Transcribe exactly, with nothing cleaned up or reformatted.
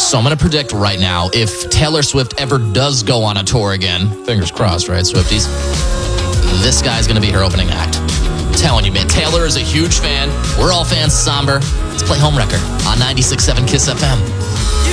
So I'm going to predict right now, if Taylor Swift ever does go on a tour again, fingers crossed, right, Swifties? This guy's going to be her opening act. I'm telling you, man, Taylor is a huge fan. We're all fans of Somber. Let's play Homewrecker on ninety-six point seven Kiss F M.